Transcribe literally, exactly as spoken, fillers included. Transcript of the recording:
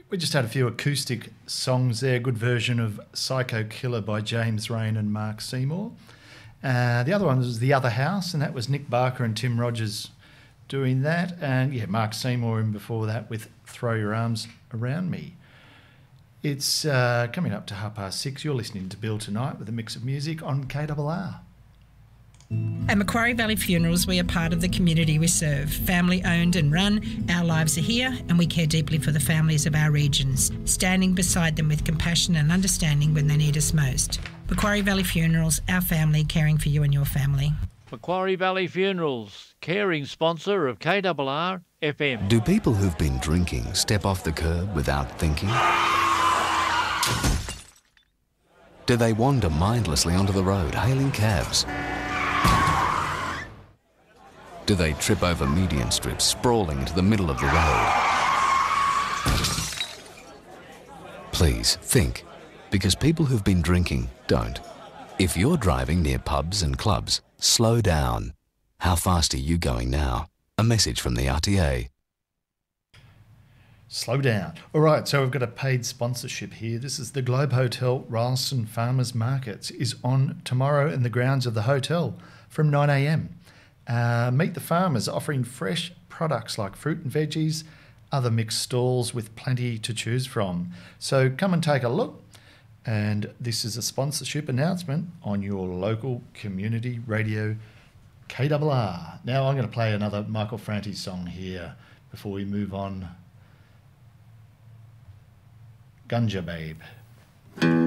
We just had a few acoustic songs there. Good version of Psycho Killer by James Rain and Mark Seymour. Uh, the other one was The Other House, and that was Nick Barker and Tim Rogers doing that. And yeah, Mark Seymour in before that with Throw Your Arms Around Me. It's uh, coming up to half past six. You're listening to Bill Tonight with a mix of music on K R R. At Macquarie Valley Funerals, we are part of the community we serve. Family owned and run, our lives are here and we care deeply for the families of our regions, standing beside them with compassion and understanding when they need us most. Macquarie Valley Funerals, our family caring for you and your family. Macquarie Valley Funerals, caring sponsor of K R R F M. Do people who've been drinking step off the curb without thinking? Do they wander mindlessly onto the road, hailing cabs? Do they trip over median strips, sprawling into the middle of the road? Please, think, because people who've been drinking don't. If you're driving near pubs and clubs, slow down. How fast are you going now? A message from the R T A. Slow down. All right, so we've got a paid sponsorship here. This is the Globe Hotel Rylstone Farmers Markets is on tomorrow in the grounds of the hotel from nine a m. Uh, meet the farmers offering fresh products like fruit and veggies, other mixed stalls with plenty to choose from. So come and take a look. And this is a sponsorship announcement on your local community radio K R R. Now I'm going to play another Michael Franti song here before we move on. Gunja Babe.